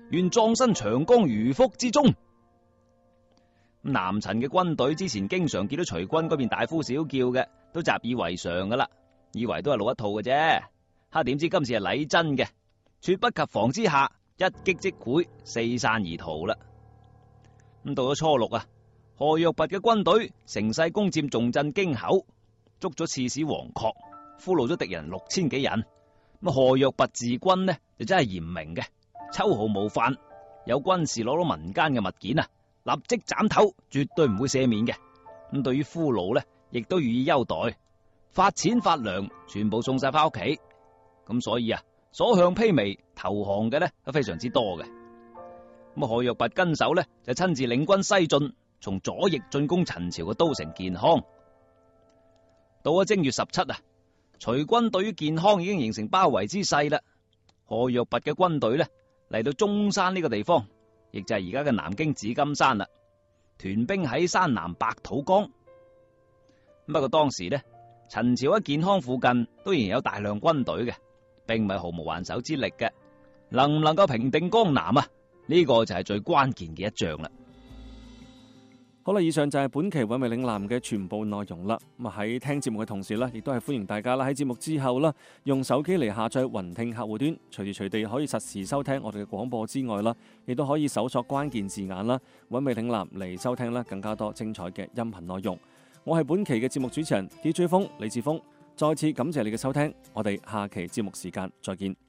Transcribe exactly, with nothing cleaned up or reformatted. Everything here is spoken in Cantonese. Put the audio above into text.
願葬身長江魚腹之中。南陳嘅軍隊之前經常見到徐軍嗰邊大呼小叫嘅，都習以為常噶啦，以為都係老一套嘅啫。哈，點知今次係禮真嘅，猝不及防之下，一擊即潰，四散而逃啦。咁到咗初六啊，何若弼嘅軍隊乘勢攻佔重鎮京口，捉咗刺史黃壑，俘虜咗敵人六千幾人。咁何若弼治軍呢，就真係嚴明嘅，秋毫無犯。有軍士攞到民間嘅物件啊，立即斬頭，絕對唔會赦免嘅。咁對於俘虜呢，亦都予以優待，發錢發糧，全部送晒翻屋企。咁所以啊，所向披靡投降嘅呢都非常之多嘅。咁何若弼跟手呢，就親自領軍西進，從左翼進攻陳朝嘅都城建康。到咗正月十七啊，徐軍對於建康已經形成包圍之勢啦。何若弼嘅軍隊呢，嚟到中山呢個地方，亦就係而家嘅南京紫金山啦。屯兵喺山南白土江。不過當時呢，陳朝喺建康附近都仍然有大量軍隊嘅，並唔係毫無還手之力嘅。能唔能夠平定江南啊？呢個就係最關鍵嘅一仗啦。 好啦，以上就係本期韻味嶺南嘅全部內容啦。咁喺聽節目嘅同時呢，亦都係歡迎大家啦喺節目之後啦，用手機嚟下載雲聽客戶端，隨時隨地可以實時收聽我哋嘅廣播之外啦，亦都可以搜索關鍵字眼啦，韻味嶺南嚟收聽啦更加多精彩嘅音頻內容。我係本期嘅節目主持人 D J 風李志峰，再次感謝你嘅收聽，我哋下期節目時間再見。